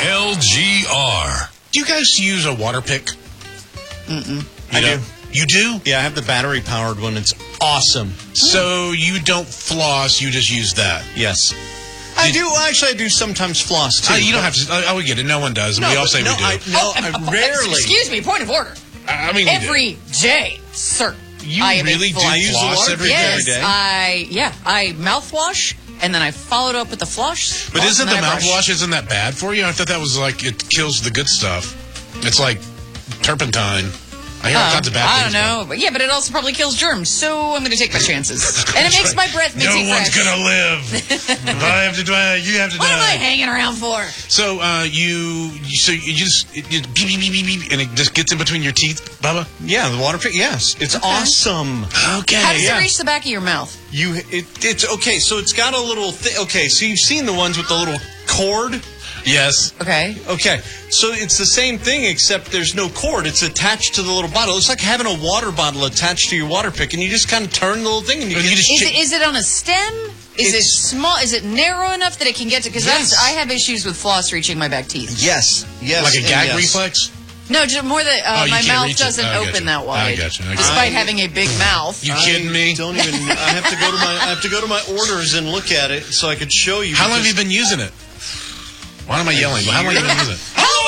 LGR. Do you guys use a water pick? I do. You do? Yeah, I have the battery-powered one. It's awesome. So you don't floss, you just use that? Yes. I do. Actually, I do sometimes floss, too. You don't have to. I would get it. No one does. We all say we do. I rarely. Excuse me, point of order. I mean, Every day, sir. You I am really do floss every yes, day? I mouthwash, and then I follow it up with the floss. But isn't the brush. mouthwash, isn't that bad for you? I thought that was like, it kills the good stuff. It's like turpentine. I hear all kinds of bad I things. don't know. But yeah, but it also probably kills germs, so I'm going to take my chances. And it makes my breath minty No one's fresh. going to live. If I have to die, you have to What die. am I hanging around for? So you just beep, beep, beep, beep, beep, and it just gets in between your teeth, Bubba? Yeah, the water pick. Yes, it's awesome. Okay. How does it reach the back of your mouth? It's okay. So it's got a little. Okay, so you've seen the ones with the little cord. Yes. Okay. Okay, so it's the same thing except there's no cord. It's attached to the little bottle. It's like having a water bottle attached to your water pick, and you just kind of turn the little thing, and you just. Is it on a stem? Is it small? Is it narrow enough that it can get to? Because I have issues with floss reaching my back teeth. Yes. Like a gag reflex? No, just more that my mouth doesn't open open that wide. I got you. Despite having a big mouth. You kidding me? Don't even. I have to go to my orders and look at it so I could show you. How long have you been using it? Why am I yelling? How long have you been using it?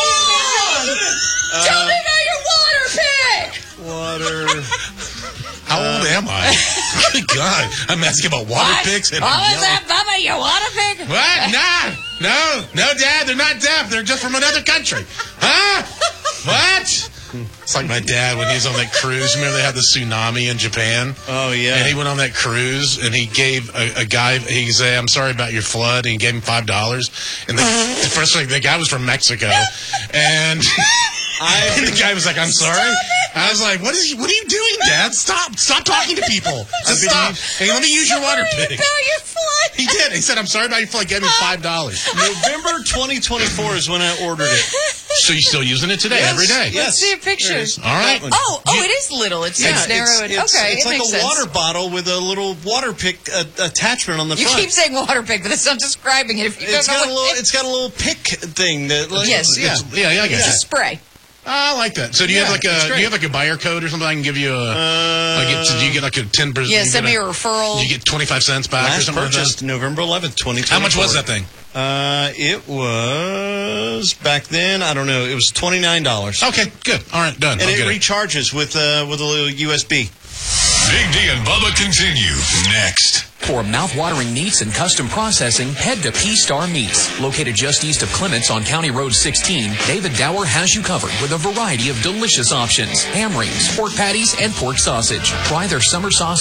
Tell me about your water pick! Water. How old am I? Good God. I'm asking about water picks. And what was that, Bubba? Your water pick? What? No, Dad. They're not deaf. They're just from another country. Huh? What? It's like my dad when he was on that cruise. Remember they had the tsunami in Japan? Oh, yeah. And he went on that cruise, and he gave a guy, he said, I'm sorry about your flood, and he gave him $5. And the first thing, the guy was from Mexico. And the guy was like, I'm sorry. I was like, what are you doing, Dad? Stop talking to people. Just stop. Hey, let me use your water pick. Your flood. He did. He said, I'm sorry about your flood. Gave me $5. November 2024 is when I ordered it. So you're still using it today, every day? Yes. Let's see a picture. All right. Oh, it is little. It's narrow. It's like a water bottle with a little water pick attachment on the front. You keep saying water pick, but it's not describing it. If you it's got a little pick thing that. Yes. Yeah, I get it. Spray. I like that. So do you have like a buyer code or something I can give you do you get like a 10%? Yeah, send me a referral. You get 25 cents back or something purchased like that? November 11th, 2024. How much was that thing? It was back then, I don't know, it was $29. Okay, good. All right, done. And it recharges with a little USB. Big D and Bubba continue next. For mouth-watering meats and custom processing, head to P-Star Meats. Located just east of Clements on County Road 16, David Dower has you covered with a variety of delicious options. Ham rings, pork patties, and pork sausage. Try their summer sauce